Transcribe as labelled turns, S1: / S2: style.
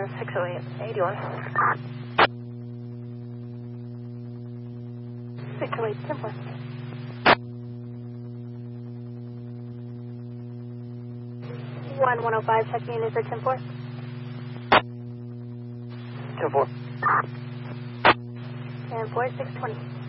S1: 608, 81. 608, 10-4. 105, checking in, is there 10-4?
S2: 10-4.
S1: 10-4, 620.